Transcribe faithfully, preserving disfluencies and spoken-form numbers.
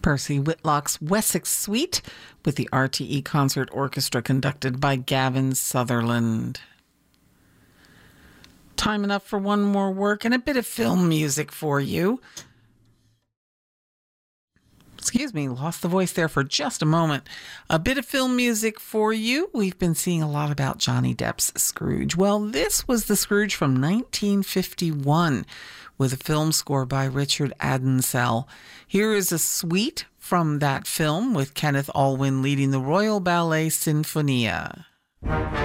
Percy Whitlock's Wessex Suite with the R T E Concert Orchestra conducted by Gavin Sutherland. Time enough for one more work and a bit of film music for you. Excuse me, lost the voice there for just a moment. A bit of film music for you. We've been seeing a lot about Johnny Depp's Scrooge. Well, this was the Scrooge from nineteen fifty-one with a film score by Richard Adensell. Here is a suite from that film with Kenneth Alwyn leading the Royal Ballet Sinfonia.